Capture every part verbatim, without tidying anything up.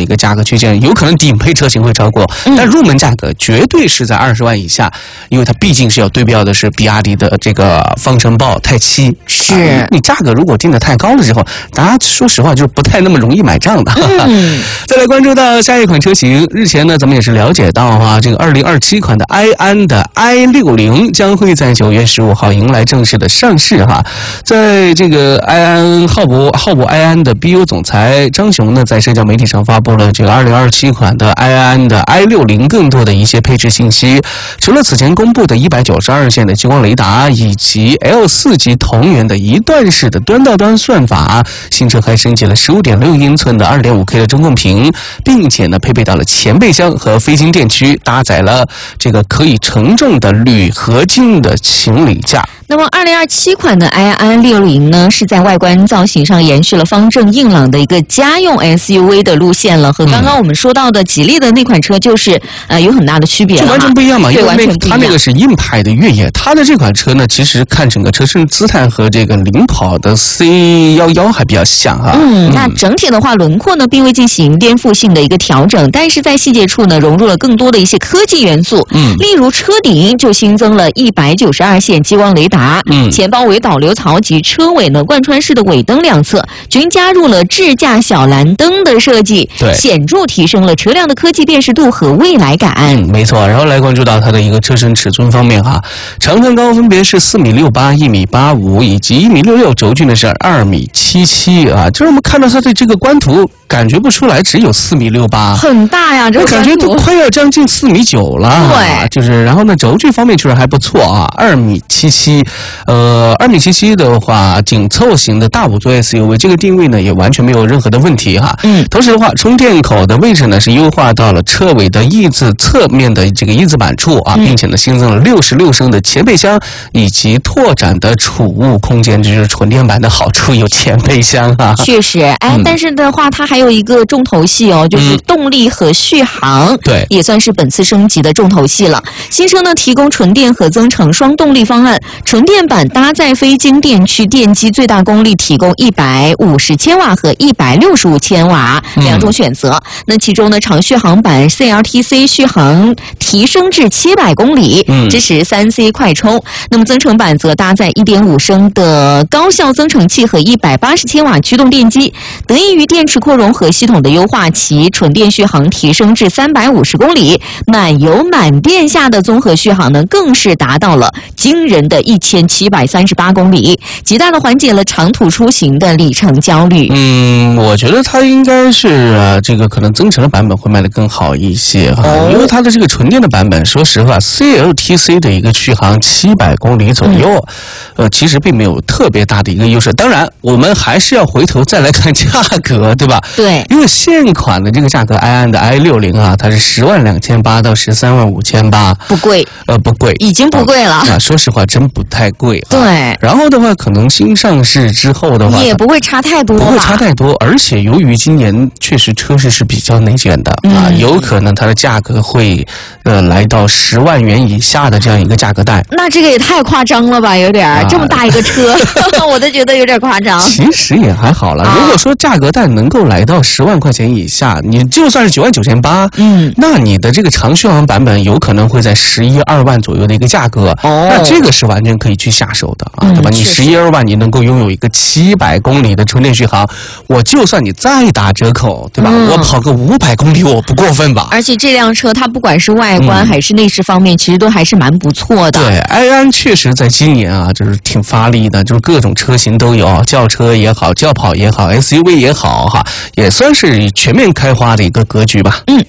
一个价格区间，有可能顶配车型会超过，嗯、但入门价格绝对是在二十万以下，因为它毕竟是要对标的是比亚迪的这个方程豹泰七。 是、 啊、你价格如果定得太高了之后，大家说实话就是不太那么容易买账的。嗯、再来关注到下一款车型，日前呢咱们也是了解到啊，这个二零二七款的埃安的 i 六零将会在九月十五号迎来正式的上市哈。在这个埃安浩博浩博埃安的 B U 总裁张雄呢，在社交媒体上发布了这个二零二七款的埃安的 i 六零更多的一些配置信息。除了此前公布的一百九十二线的激光雷达以及 L 四 级同源的一段式的端到端算法，新车还升级了 十五点六英寸的 二点五 K 的中控屏，并且呢配备到了前备箱和飞行电驱，搭载了这个可以承重的铝合金的行李架。 那么二零二七款的埃安六零呢，是在外观造型上延续了方正硬朗的一个家用 S U V 的路线了，和刚刚我们说到的吉利的那款车就是呃有很大的区别了， 就完全不一样嘛。 对， 因为完全不一样。 它那个是硬派的越野，它的这款车呢，其实看整个车身姿态和这个领跑的 C 一一 还比较像哈。 嗯，那整体的话，轮廓呢并未进行颠覆性的一个调整，但是在细节处呢融入了更多的一些科技元素。嗯，例如车顶就新增了一百九十二线激光雷达，嗯，前包围导流槽及车尾呢贯穿式的尾灯两侧均加入了智驾小蓝灯的设计， 对， 显著提升了车辆的科技辨识度和未来感。 嗯，没错。然后来关注到它的一个车身尺寸方面哈，长跟高分别是四米六八、一米八五以及一米六六，轴距呢是二米七七啊。就是我们看到它的这个官图，感觉不出来只有四米六八， 很大呀，这个感觉都快要将近四米九了。 对， 就是然后呢，轴距方面确实还不错啊，二米七七，呃，二米七七的话，紧凑型的大五座 S U V， 这个定位呢也完全没有任何的问题哈。嗯，同时的话，充电口的位置呢是优化到了车尾的翼子侧面的这个翼子板处啊，并且呢新增了六十六升的前备箱以及拓展的储物空间，这就是纯电版的好处，有前备箱啊。 确实，哎，嗯、但是的话，它还有一个重头戏哦，就是动力和续航， 嗯、对， 也算是本次升级的重头戏了。新车呢提供纯电和增程双动力方案，纯电版搭载非晶电驱电机，最大功率提供一百五十千瓦和一百六十五千瓦两种选择。嗯、那其中呢，长续航版 C L T C 续航提升至七百公里，嗯、支持三 C 快充。那么增程版则搭载一点五升的高效增程器和一百八十千瓦驱动电机，得益于电池扩融合系统的优化，其纯电续航提升至三百五十公里，满油满电下的综合续航呢，更是达到了惊人的一千七百三十八公里，极大的缓解了长途出行的里程焦虑。 嗯，我觉得它应该是、啊、这个可能增程的版本会卖得更好一些哈，哦、因为它的这个纯电的版本，说实话 ，C L T C 的一个续航七百公里左右，嗯、呃，其实并没有特别大的一个优势。当然，我们还是要回头再来看价格，对吧？ 对， 因为现款的这个价格，埃安的 i 六零啊，它是十万两千八到十三万五千八， 不贵， 呃，不贵， 已经不贵了。 啊，说实话，真不太贵、啊。 对， 然后的话，可能新上市之后的话， 也不会差太多， 不会差太多。而且由于今年确实车市是比较内卷的、嗯、啊，有可能它的价格会呃来到十万元以下的这样一个价格带。 那这个也太夸张了吧，有点、啊、这么大一个车，我都觉得有点夸张。 其实也还好了，啊、如果说价格带能够来到十万块钱以下，你就算是九万九千八，嗯，那你的这个长续航版本有可能会在十一二万左右的一个价格，哦，那这个是完全可以去下手的啊，嗯、对吧？你十一二万，你能够拥有一个七百公里的纯电续航，我就算你再打折扣，对吧？嗯、我跑个五百公里，我不过分吧？ 而且这辆车它不管是外观还是内饰方面，嗯、其实都还是蛮不错的。 对，埃安确实在今年啊，就是挺发力的，就是各种车型都有，轿车也好，轿跑也好 ，S U V 也好，哈，也算是全面开花的一个格局吧。嗯。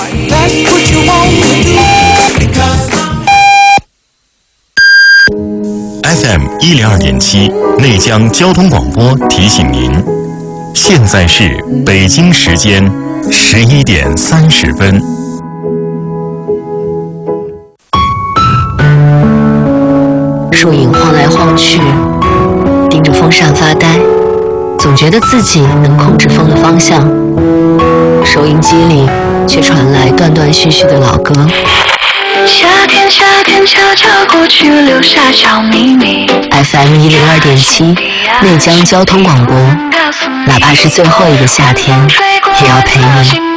F M 一零二点七内江交通广播提醒您，现在是北京时间十一点三十分。 树影晃来晃去，盯着风扇发呆，总觉得自己能控制风的方向。收音机里却传来断断续续的老歌。夏天，夏天悄悄过去，留下小秘密。F M 一零二点七，内江交通广播，哪怕是最后一个夏天，也要陪你。